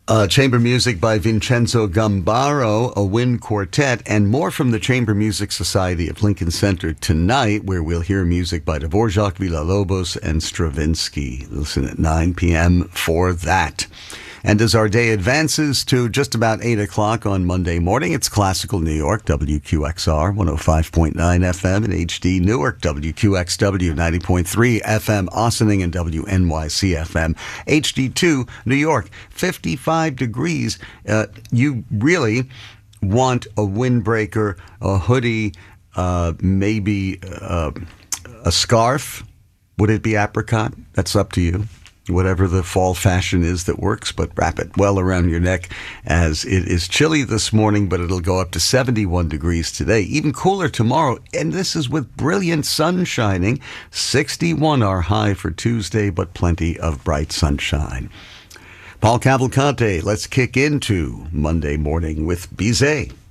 Chamber music by Vincenzo Gambaro, a wind quartet, and more from the Chamber Music Society of Lincoln Center tonight, where we'll hear music by Dvorak, Villa-Lobos, and Stravinsky. Listen at 9 p.m. for that. And as our day advances to just about 8 o'clock on Monday morning, it's Classical New York, WQXR, 105.9 FM in HD Newark, WQXW, 90.3 FM Ossining, and WNYC FM, HD2 New York, 55 degrees. You really want a windbreaker, a hoodie, maybe a scarf. Would it be apricot? That's up to you. Whatever the fall fashion is that works, but wrap it well around your neck, as it is chilly this morning, but it'll go up to 71 degrees today, even cooler tomorrow, and this is with brilliant sun shining. 61 our high for Tuesday, but plenty of bright sunshine. Paul Cavalcante, let's kick into Monday morning with Bizet.